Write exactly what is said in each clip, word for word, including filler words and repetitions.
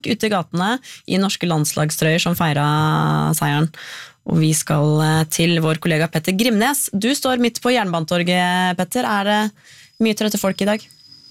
ute i gatene i norske landslagstrøyer som feiret seieren. Og vi skal til vår kollega Petter Grimnes. Du står midt på Jernbanetorget, Petter. Er det mye trøtte folk i dag?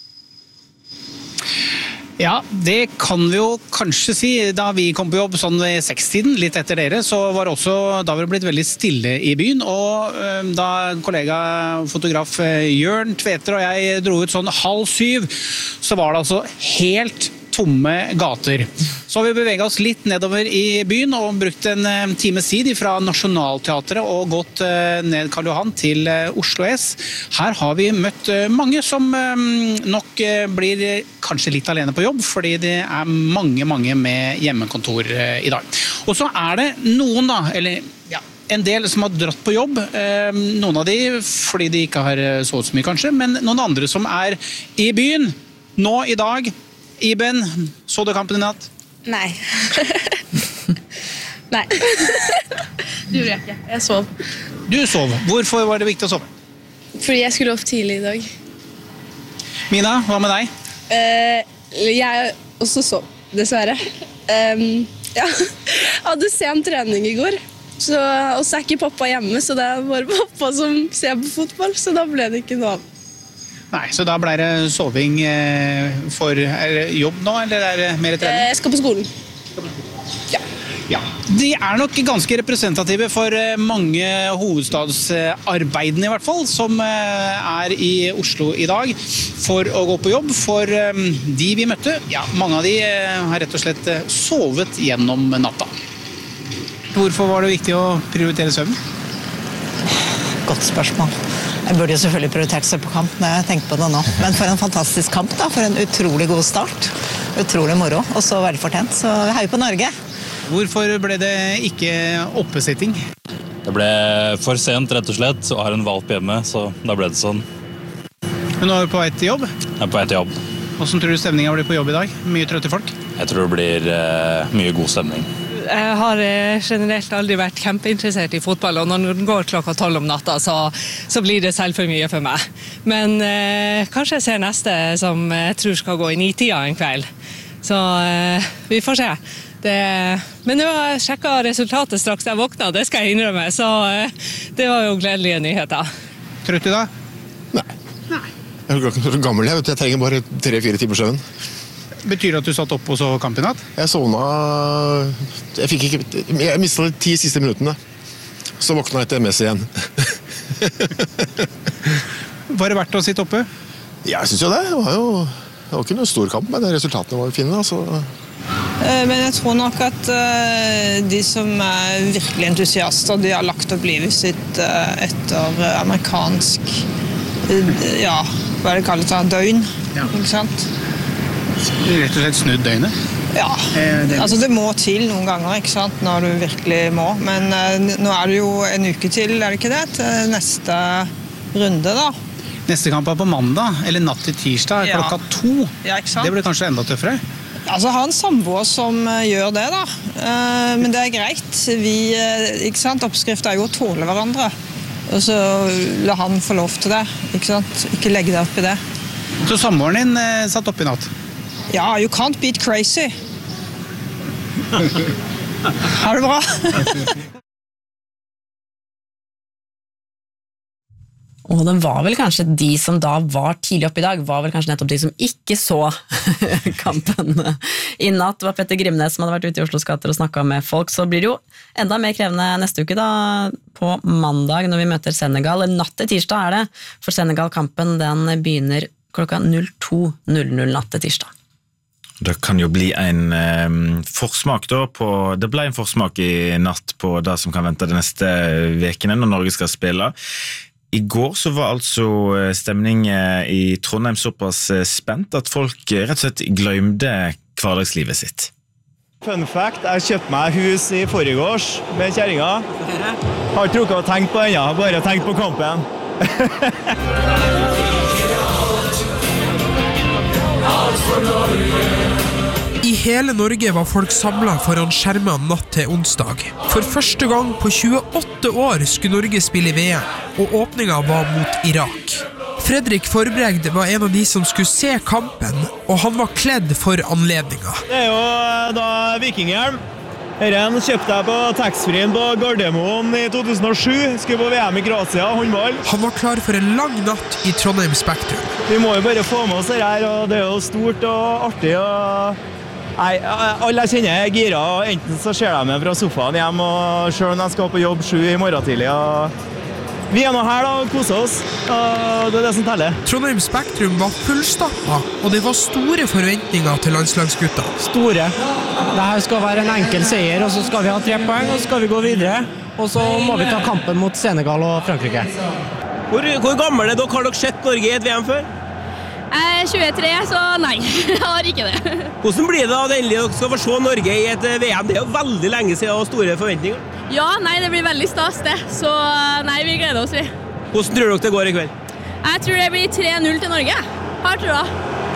Ja, det kan vi jo kanskje si. Da vi kom på jobb sånn ved sekstiden, litt etter dere, så var det også, da var det blitt veldig stille i byen, og øh, da kollega fotograf Jørn Tveter og jeg dro ut sånn halv syv, så var det altså helt tomme gater. Så har vi beveget oss litt nedover i byen og brukt en times tid fra Nationalteatret og gått ned Karl Johan til Oslo S. Her har vi møtt mange som nok blir kanskje litt alene på jobb, fordi det er mange, mange med hjemmekontor i dag. Og så er det noen da, eller ja, en del som har dratt på jobb, noen av de fordi de ikke har sovet så mye kanskje, men noen andre som er i byen nå i dag. Iben, så du kampen i natt? Nei. Nei. Det gjorde jeg ikke. Jeg sov. Du sov. Hvorfor var det viktig å sove? Fordi jeg skulle opp tidlig i dag. Mina, hva med deg? Uh, jeg også sov, dessverre. Um, ja, jeg hadde sen trening i går. Så, og så er ikke pappa hjemme, så det er bare pappa som ser på fotball, så da ble det ikke noe av. Nei, så da ble det soving for er det jobb nå, eller er det mer trening? Jeg skal på skolen. Ja. Ja. De er nok ganske representative for mange hovedstadsarbeidende i hvert fall, som er i Oslo i dag for å gå på jobb. For de vi møtte, ja, mange av de har rett og slett sovet gjennom natta. Hvorfor var det viktig å prioritere søvn? Godt spørsmål. Jeg burde jo selvfølgelig prioritert seg på kamp når jeg tenker på det nå. Men for en fantastisk kamp da, for en utrolig god start. Utrolig moro, og så velfortjent. Så vi heier på Norge. Hvorfor ble det ikke oppesitting? Det ble for sent rett og slett, og har en valp hjemme, så da ble det sånn. Men nå er du på vei til jobb? Jeg er på vei til jobb. Hvordan tror du stemningen blir på jobb i dag? Mye trøtte folk? Jeg tror det blir eh, mye god stemning. Jeg har generelt aldri vært kjempeinteressert i fotball, og når den går klokka tolv om natta, så, så blir det selv for mye for meg. Men eh, kanskje jeg ser neste som jeg tror skal gå i ni-tida en kveld. Så eh, vi får se. Det, men nå har jeg sjekket resultatet straks jeg våkna, det skal jeg innrømme, så eh, det var jo gledelige nyheter. Trøtt i dag? Nei. Nei. Jeg er så gammel, jeg, vet, jeg trenger bare tre-fire timer søvn. Betyr det at du satt opp og så kamp i natt? Jeg sovna. Jeg fikk ikke Jeg mistet de ti siste minuttene. Så våkna jeg til Messi igjen. Var det verdt å sitte oppe? Ja, jeg synes jo det. Det var jo det var ikke noe stor kamp, men resultatene var jo fine. Altså. Men jeg tror nok at de som er virkelig entusiaster, de har lagt opp livet sitt etter amerikansk, ja, hva er det kallet da, døgn, ja. Ikke sant? Rett og slett snudd døgnet? Ja, altså det må til noen ganger, ikke sant, når du virkelig må. Men uh, nå er det jo en uke til, er det ikke det, til neste runde da. Neste kamp er på mandag, eller natt til tirsdag, ja. Klokka to. Ja, ikke sant? Det blir kanskje enda tøffere? Altså, har en samboer som uh, gjør det da. Uh, men det er greit. Vi, uh, ikke sant, oppskrift er jo å tåle hverandre. Og så la han få lov til det, ikke sant? Ikke legge deg opp i det. Så samboeren din uh, satt opp i natt? Ja, you can't beat crazy. Ha det bra. Og det var vel kanskje de som da var tidlig oppe i dag, var vel kanskje nettopp de som ikke så kampen i natt. Det var Petter Grimnes som hadde vært ute i Oslos gater og snakket med folk. Så blir det jo enda mer krevende neste uke da, på mandag når vi møter Senegal. Natt til tirsdag er det, for Senegal-kampen den begynner klokka to null null natt til tirsdag. Det kan jo bli en eh, forsmak da på, det ble en forsmak i natt på det som kan vente de neste vekene når Norge skal spille. I går så var altså stemning i Trondheim såpass spent at folk rett og slett glemte hverdagslivet sitt. Fun fact, jeg kjøpte meg hus i forgårs med kjæringa. Har ikke rukket å tenke på ennå, bare tenkt på kampen. I hele Norge var folk samlet foran skjermen natt til onsdag. For første gang på tjueåtte år skulle Norge spille V M, og åpningen var mot Irak. Fredrik Forbregd var en av de som skulle se kampen, og han var kledd for anledningen. Det er jo da vikingehjelm. Herren kjøpte jeg på taxfree-en på Gardermoen i to tusen og sju. Skulle på V M i Kroatia, håndball. Han var klar for en lang natt i Trondheim Spektrum. Vi må jo bare få med oss det her, og det er jo stort og artig. Og... Nei, alle jeg kjenner er gira, og enten så ser de meg fra sofaen hjem, og selv om jeg skal på jobb sju i morgen tidlig, og... Vi er nå her da, og koser oss, og det er det som teller. Trondheim Spektrum var fullstappa, og det var store forventninger til landslagsgutta. Store. Dette skal være en enkel seier, og så skal vi ha tre poeng, og så skal vi gå videre. Og så må vi ta kampen mot Senegal og Frankrike. Hvor, hvor gammel er dere? Har dere sett Norge i et V M før? Jeg er tjuetre, så nei, jeg har ikke det. Hvordan blir det da endelig dere skal få se Norge i et V M? Det er jo veldig lenge siden og store forventninger. Ja, nei, det blir veldig stas det, så nei, vi gleder oss vi. Hvordan tror dere det går i kveld? Jeg tror det blir tre null til Norge. Har tror jeg.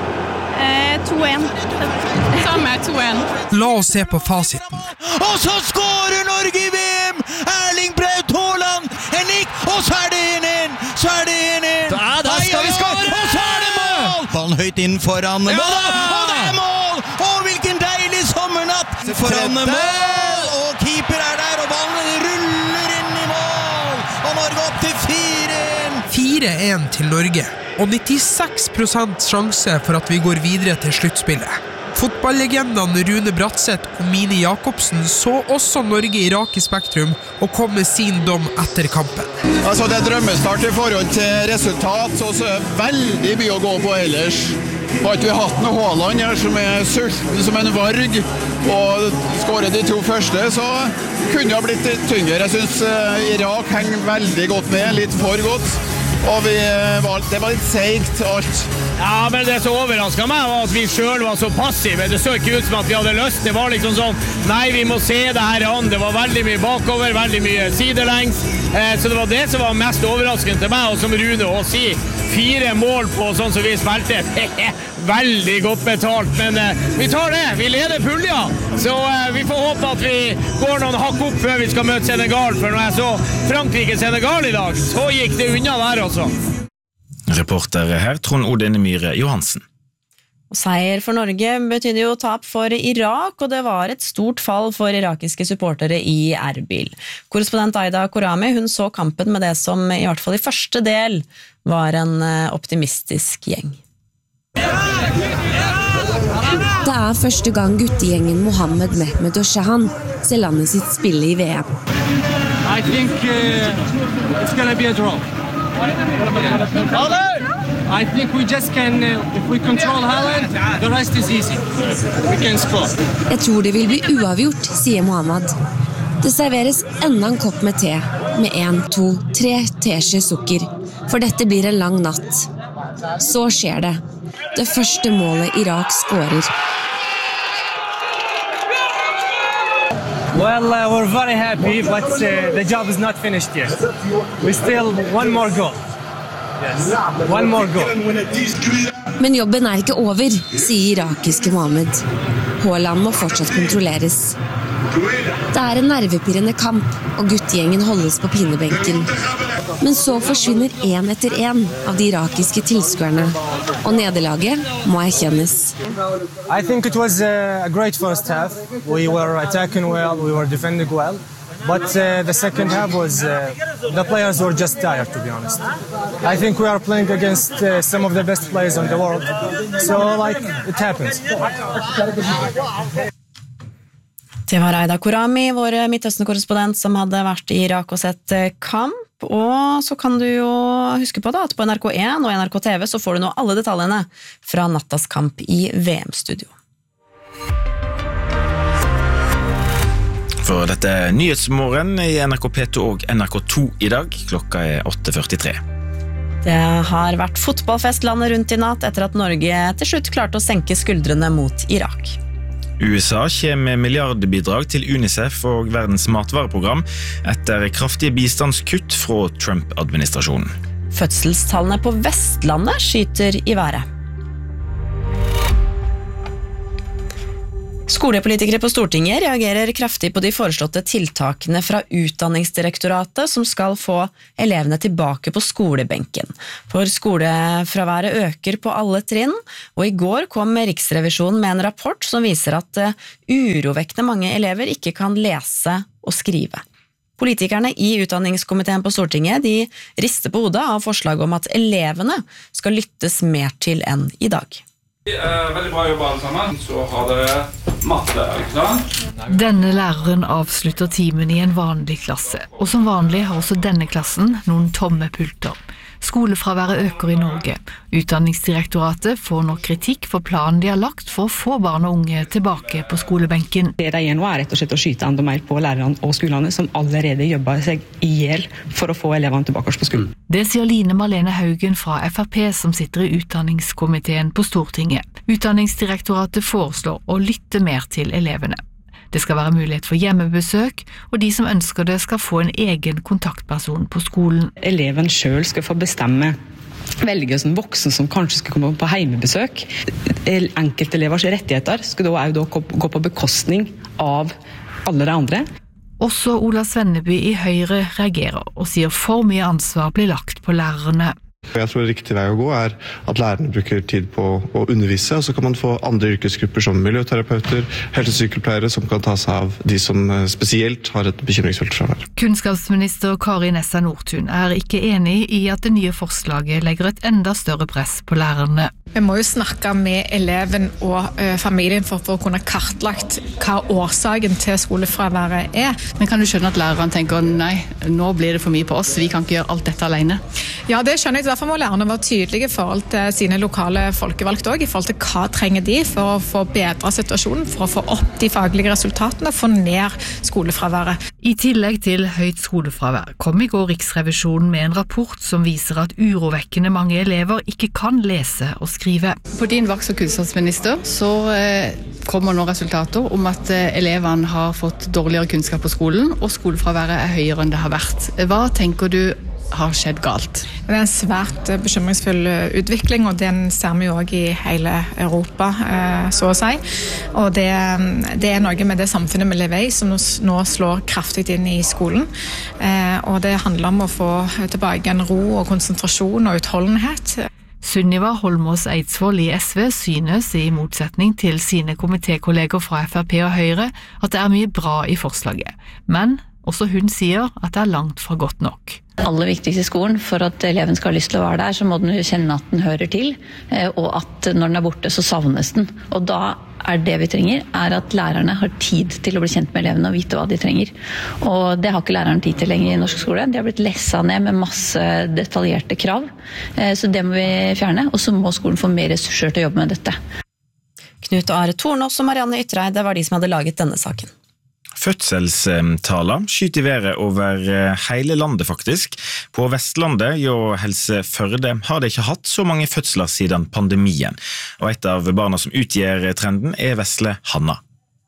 Eh, to en. Samme, to en. La oss se på fasiten. Og så skårer Norge i V M! Erling Braut Haaland! En nikk, og så er det en inn! Så er det en inn! Ja, da skal vi skåre! Og så er det mål! Ballen høyt inn foran mål! Ja, og det er mål! Og hvilken deilig sommernatt! Foran mål! Og keeper er der, og ballen ruller inn i mål! Og Norge opp til fire en! fire en til Norge, og nittiseks prosent sjanse for at vi går videre til sluttspillet. Fotballlegendene Rune Bratseth og Mini Jakobsen så også Norge-Irak i Spektrum og kom med sin dom etter kampen. Altså det er drømmestart i forhold til resultat, så er det veldig mye å gå på ellers. Har ikke vi hatt noe Haaland her som er sulten som en varg og skårer de to første, så kunne det ha blitt tyngre. Jeg synes Irak henger veldig godt med, litt for godt. Og vi var, det var litt seigt alt. Ja, men det som overrasket meg var at vi selv var så passive. Det så ikke ut som at vi hadde lyst. Det var liksom sånn, nei, vi må se det her an. Det var veldig mye bakover, veldig mye sidelengs. Eh, så det var det som var mest overraskende til meg, og som Rune å si. Fire mål på sånn som vi spilte. Veldig godt betalt, men eh, vi tar det. Vi leder pulja. Så eh, vi får håpe at vi går noen hakk opp før vi skal møte Senegal. For når jeg så Frankrike-Senegal i dag, så gikk det unna der også. Reporter her, Trond Odin Myhre Johansen. Seier for Norge betydde jo tap for Irak, og det var et stort fall for irakiske supportere i Erbil. Korrespondent Aida Korami, hun så kampen med det som i hvert fall i første del var en optimistisk gjeng. Det er første gang guttegjengen Mohammed Mehmed og Shahan ser landet sitt spille i V M. I think uh, it's gonna be a draw. I think we just can, uh, if we control Haaland, the rest is easy. We can score. Jeg tror det vil bli uavgjort, sier Mohammed. Det serveres enda en kopp med te, med en, to, tre teskje sukker, for dette blir en lang natt. Så skjer det. Det første målet Irak skårer. Well, uh, we're very happy, but uh, the job is not finished yet. We still one more goal. Yes, one more goal. Men jobben er ikke over, sier irakiske Mohammed. Haaland må fortsatt kontrolleres. Det er en nervepirrende kamp, og guttegjengen holdes på pinebenken. Men så forsvinner en etter en av de irakiske tilskuerne, og nederlaget må erkjennes. I think it was a great first half. We were attacking well, we were defending well. But uh, the second half was, uh, the players were just tired, to be honest. I think we are playing against uh, some of the best players in the world. So, like, it happens. Det var Aida Korami, vår Midtøsten-korrespondent, som hadde vært i Irak og sett kamp. Og så kan du jo huske på da, at på N R K én og N R K T V så får du nå alle detaljene fra nattas kamp i V M-studio. For dette er Nyhetsmorgen i N R K P to og N R K to i dag. Klokka er åtte førtitre. Det har vært fotballfest landet rundt i natt etter at Norge til slutt klarte å senke skuldrene mot Irak. U S A kommer med milliardbidrag til UNICEF og Verdens matvareprogram etter kraftige bistandskutt fra Trump-administrasjonen. Fødselstallene på Vestlandet skyter i været. Skolepolitikere på Stortinget reagerer kraftig på de foreslåtte tiltakene fra Utdanningsdirektoratet som skal få elevene tilbake på skolebenken. For skolefraværet øker på alle trinn, og i går kom Riksrevisjonen med en rapport som viser at urovekkende mange elever ikke kan lese og skrive. Politikerne i utdanningskomiteen på Stortinget de rister på hodet av forslag om at elevene skal lyttes mer til enn i dag. Veldig bra jobb alle sammen, så har dere matte, ikke sant? Denne læreren avslutter timen i en vanlig klasse, og som vanlig har også denne klassen noen tomme pulter. Skolefraværet øker i Norge. Utdanningsdirektoratet får nå kritikk for planen de har lagt for å få barn og unge tilbake på skolebenken. Det de gjør nå er rett og slett å skyte enda mer på lærerne og skolene som allerede jobber seg ihjel for å få elevene tilbake på skolen. Det sier Line Marlene Haugen fra F R P som sitter i utdanningskomiteen på Stortinget. Utdanningsdirektoratet foreslår å lytte mer til elevene. Det skal være mulighet for hjemmebesøk, og de som ønsker det skal få en egen kontaktperson på skolen. Eleven selv skal få bestemme, velge som voksen som kanskje skal komme på hjemmebesøk. Enkeltelevers rettigheter skal da også gå på bekostning av alle de andre. Også Ola Svenneby i Høyre reagerer og sier for mye ansvar blir lagt på lærerne. Jeg tror riktig vei å gå er at lærerne bruker tid på å undervise, og så kan man få andre yrkesgrupper som miljøterapeuter, helsesykepleiere som kan ta seg av de som spesielt har et bekymringsfullt fravær. Kunnskapsminister Kari Nessa Nordtun er ikke enig i at det nye forslaget legger et enda større press på lærerne. Vi må jo snakke med eleven og uh, familien for, for å kunne kartlagt hva årsaken til skolefraværet er. Men kan du skjønne at lærerne tenker nei, nå blir det for mye på oss, vi kan ikke gjøre alt dette alene? Ja, det skjønner jeg. Derfor må lærerne være tydelige i forhold til sine lokale folkevalgte også, i forhold til hva trenger de for å få bedre situasjonen, for å få opp de faglige resultatene og få ned skolefraværet. I tillegg til høyt skolefravær kom i går Riksrevisjonen med en rapport som viser at urovekkende mange elever ikke kan lese og skrive. På din vakt som kunnskapsminister så eh, kommer nå resultater om at eh, elevene har fått dårligere kunnskap på skolen, og skolefraværet er høyere enn det har vært. Hva tenker du har skjedd galt? Det er en svært bekymringsfull utvikling, og den ser vi jo også i hele Europa, så å si. Og det, det er noe med det samfunnet vi lever i, som nå slår kraftig inn i skolen. Og det handler om å få tilbake en ro og konsentrasjon og utholdenhet. Sunniva Holmås Eidsvoll i S V synes, i motsetning til sine komitékolleger fra F R P og Høyre, at det er mye bra i forslaget. Men også hun sier at det er langt fra godt nok. Det aller viktigste i skolen, for at eleven skal ha lyst til å være der, så må den kjenne at den hører til, og at når den er borte, så savnes den. Og da er det vi trenger, er at lærerne har tid til å bli kjent med elevene og vite hva de trenger. Og det har ikke lærerne tid til lenger i norsk skole. De har blitt lesset ned med masse detaljerte krav, så det må vi fjerne, og så må skolen få mer ressurser til å jobbe med dette. Knut Are Tornås og Marianne Ytreide var de som hadde laget denne saken. Fødselstaler skyter i været over hele landet faktisk. På Vestlandet og Helse Førde har det ikke hatt så mange fødsler siden pandemien. Og et av barna som utgjør trenden er vesle Hanna.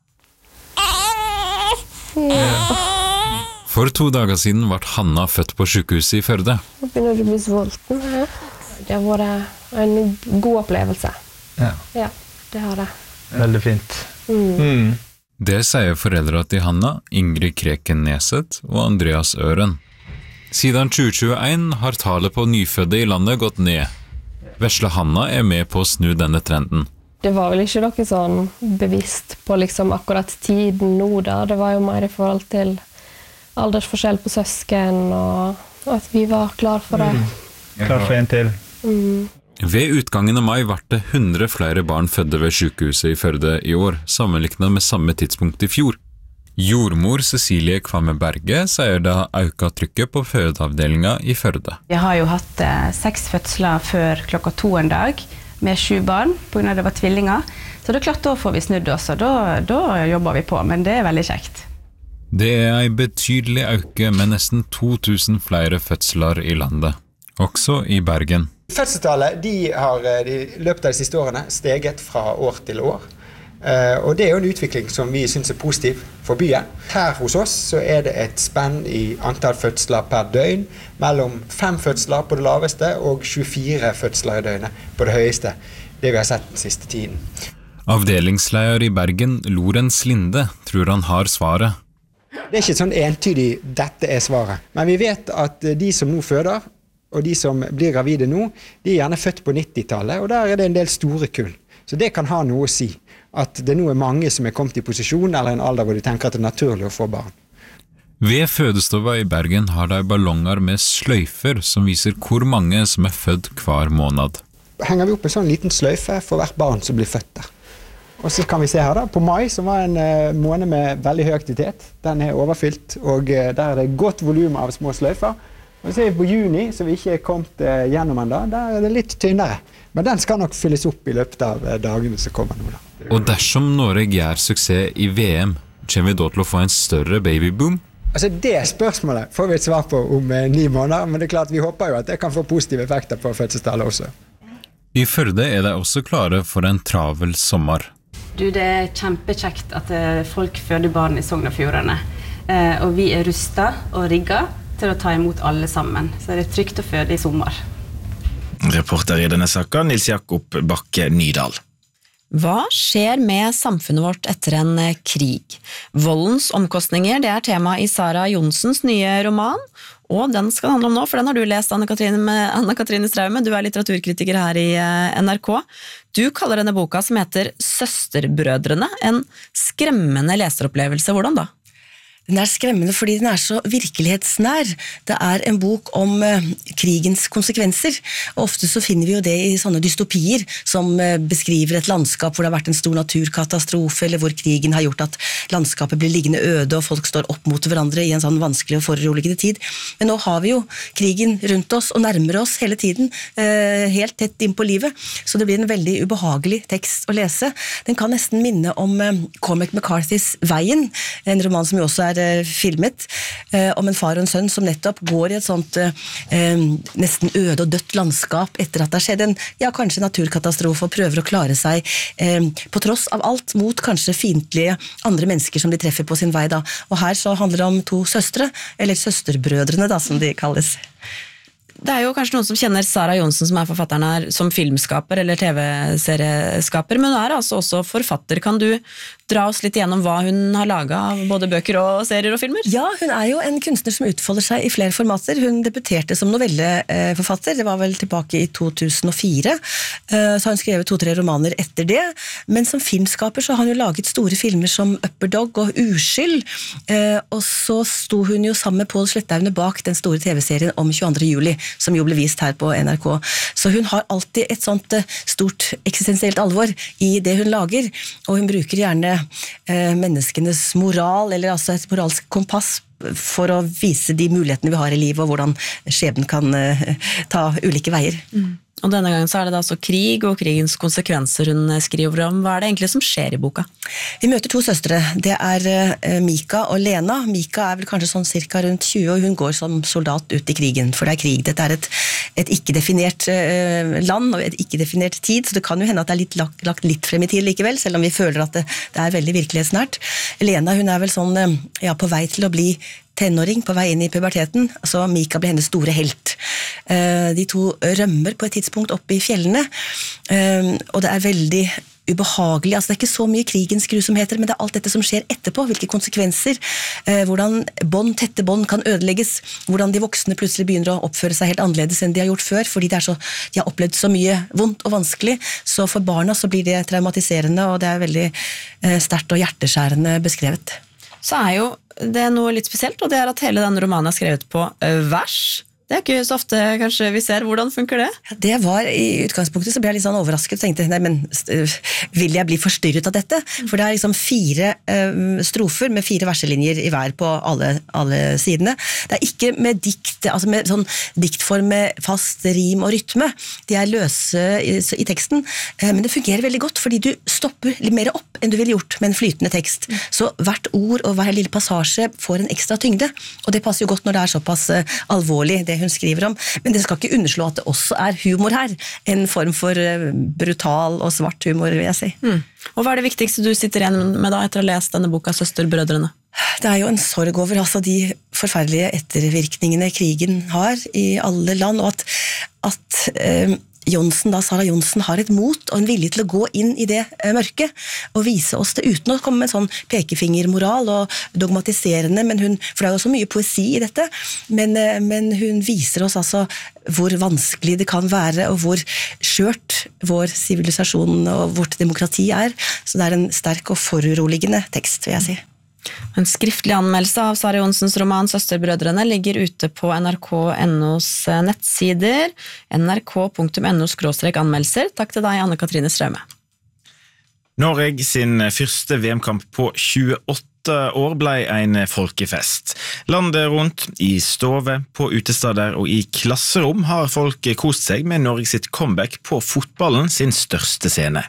For to dager siden ble Hanna født på sykehuset i Førde. Jeg begynner å bli sulten her. Det har vært en god opplevelse. Ja. Ja, det har det. Veldig fint. Mm. Mm. Det sier foreldre til Hanna, Ingrid Kreken Neset og Andreas Øren. Siden tjue tjueen har tallet på nyfødde i landet gått ned. Vesle Hanna er med på å snu denne trenden. Det var vel ikke noe sånn bevisst på liksom akkurat tiden nå da. Det var jo mer i forhold til aldersforskjell på søsken, og at vi var klar for det. Mm. Klar for en til. Mm. Ved utgangen av mai ble det hundre flere barn fødde ved sykehuset i Førde i år, sammenlignet med samme tidspunkt i fjor. Jordmor Cecilie Kvamme Berge sier det har økt trykket på fødeavdelingen i Førde. Jeg har jo hatt eh, seks fødsler før klokka to en dag, med sju barn, på grunn av det var tvillinger. Så det er klart, da får vi snudd også, da, da jobber vi på, men det er veldig kjekt. Det er en betydelig øke med nesten to tusen flere fødsler i landet, også i Bergen. Fødselstallet de har i løpet av de siste årene steget fra år til år. Og det er jo en utvikling som vi synes er positiv for byen. Her hos oss så er det et spenn i antall fødsler per døgn, mellom fem fødsler på det laveste og tjuefire fødsler i døgnet på det høyeste, det vi har sett den siste tiden. Avdelingsleder i Bergen, Lorentz Linde, tror han har svaret. Det er ikke sånn entydig, dette er svaret. Men vi vet at de som nå føder, og de som blir gravide nå, de er gjerne født på nittitallet, og der er det en del store kull. Så det kan ha noe å si, at det nå er mange som er kommet i posisjon, eller en alder hvor de tenker at det er naturlig å få barn. Ved fødestova i Bergen har de ballonger med sløyfer som viser hvor mange som er født hver måned. Henger vi opp en sånn liten sløyfe for hvert barn som blir født der. Og så kan vi se her da, på mai, som var en uh, måned med veldig høy aktivitet. Den er overfylt, og uh, der er det godt volum av små sløyfer. Og så ser vi på juni, som vi ikke er kommet uh, gjennom enda, der er det litt tynnere. Men den skal nok fylles opp i løpet av uh, dagene som kommer nå da. Og dersom Norge gjør suksess i V M, kommer vi da til å få en større babyboom? Altså det spørsmålet får vi et svar på om uh, ni måneder, men det er klart vi håper jo at det kan få positive effekter på fødselstallet også. I Førde er de også klare for en travel sommer. Du, det er kjempekjekt at folk føder barn i Sogn og Fjordane. Eh, og vi er rustet og rigget til å ta imot alle sammen. Så det er trygt å føde i sommer. Reporter i denne saken, Nils Jakob Bakke Nydal. Hva skjer med samfunnet vårt etter en krig? Voldens omkostninger, det er tema i Sara Jonsens nye roman, og den skal det handle om nå, for den har du lest, Anne-Katrine Anne-Katrine Straume. Du er litteraturkritiker her i N R K. Du kaller denne boka som heter Søsterbrødrene en skremmende leseropplevelse. Hvordan da? Den er skremmende fordi den er så virkelighetsnær. Det er en bok om uh, krigens konsekvenser. Og ofte så finner vi jo det i sånne dystopier som uh, beskriver et landskap hvor det har vært en stor naturkatastrofe, eller hvor krigen har gjort at landskapet blir liggende øde og folk står opp mot hverandre i en sånn vanskelig og foruroligende tid. Men nå har vi jo krigen rundt oss og nærmer oss hele tiden, uh, helt tett inn på livet. Så det blir en veldig ubehagelig tekst å lese. Den kan nesten minne om uh, Cormac McCarthys Veien, en roman som jo også er filmet, eh, om en far og en sønn som nettopp går i et sånt eh, nesten øde og dødt landskap etter at det har skjedd en, ja, kanskje naturkatastrofe og prøver å klare seg eh, på tross av alt mot kanskje fiendtlige andre mennesker som de treffer på sin vei da. Og her så handler det om to søstre, eller søsterbrødrene da, som de kalles. Det er jo kanskje noen som kjenner Sara Jonsen, som er forfatteren her, som filmskaper eller T V-serieskaper, men hun er altså også forfatter. Kan du dra oss litt igjennom hva hun har laget av både bøker og serier og filmer? Ja, hun er jo en kunstner som utfolder seg i flere formater. Hun debuterte som novelleforfatter, det var vel tilbake i to tusen og fire, så har hun skrevet to-tre romaner etter det, men som filmskaper så har hun jo laget store filmer som Upper Dog og Uskyld, og så sto hun jo sammen med Pål Slettaune bak den store T V-serien om tjueandre juli, som jo ble vist her på N R K. Så hun har alltid et sånt stort eksistensielt alvor i det hun lager, og hun bruker gjerne eh, menneskenes moral, eller altså et moralsk kompass, for å vise de mulighetene vi har i livet, og hvordan skjebnen kan eh, ta ulike veier. Mm. Og denne gangen så er det da altså krig og krigens konsekvenser hun skriver om. Hva er det egentlig som skjer i boka? Vi møter to søstre. Det er uh, Mika og Lena. Mika er vel kanskje sånn cirka rundt tjue, og hun går som soldat ut i krigen, for det er krig. Dette er et, et ikke-definert uh, land og et ikke-definert tid, så det kan jo hende at det er litt lagt, lagt litt frem i tid likevel, selv om vi føler at det, det er veldig virkelighetsnært. Lena, hun er vel sånn, uh, ja, på vei til å bli tenåring på vei inn i puberteten, så Mika ble hennes store helt. De to rømmer på et tidspunkt opp i fjellene, og det er veldig ubehagelig, altså det er ikke så mye krigens grusomheter, men det er alt dette som skjer etterpå, hvilke konsekvenser, hvordan bånd, tette bånd kan ødelegges, hvordan de voksne plutselig begynner å oppføre seg helt annerledes enn de har gjort før, fordi det er så, de har opplevd så mye vondt og vanskelig, så for barna så blir det traumatiserende, og det er veldig sterkt og hjerteskjærende beskrevet. Så er jo det noe litt spesielt, og det er at hele denne romanen er skrevet på vers. Det er ikke så ofte kanskje vi ser. Hvordan funker det? Ja, det var i utgangspunktet så ble jeg litt sånn overrasket og tenkte, nei, men vil jeg bli forstyrret av dette? For det er liksom fire uh, strofer med fire verselinjer i hver på alle, alle sidene. Det er ikke med dikt, altså med sånn diktform med fast rim og rytme. De er løse i, i teksten, uh, men det fungerer veldig godt, fordi du stopper litt mer opp enn du ville gjort med en flytende tekst. Så hvert ord og hver lille passasje får en ekstra tyngde, og det passer jo godt når det er såpass uh, alvorlig, det hun skriver om, men det skal ikke underslå at det også er humor her, en form for brutal og svart humor, vil jeg si. Mm. Og hva er det viktigste du sitter igjen med da, etter å ha lest denne boka, Søsterbrødrene? Det er jo en sorg over altså, de forferdelige ettervirkningene krigen har i alle land, og at, at eh, Johnsen, da Sara Johnsen, har et mot og en vilje til å gå inn i det eh, mørke og vise oss det uten å komme med en sånn pekefingermoral og dogmatiserende, men hun, for det er jo så mye poesi i dette, men, eh, men hun viser oss altså hvor vanskelig det kan være og hvor skjørt vår sivilisasjon og vårt demokrati er. Så det er en sterk og foruroligende tekst, vil jeg si. En skriftlig anmeldelse av Sara Johnsens roman Søsterbrødrene ligger ute på N R K punktum N O's nettsider, N R K punktum N O skråstrek anmeldelser. Takk til deg, Anne-Katrine Strømme. Norge sin første V M-kamp på tjueåtte år ble en folkefest. Landet rundt, i stove, på utestader og i klasserom har folk kost seg med Norge sitt comeback på fotballen sin største scene.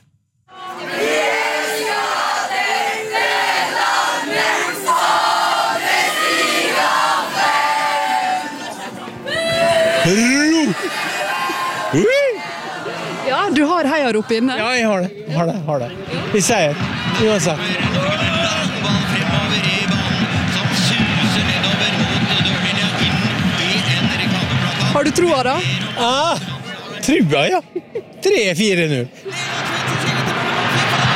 Ja, du har heiarop inne. Ja, jeg har det. Jeg har det, jeg har det. Vi sier, uansett. Har du troa da? Ja, trua, ja. tre fire null.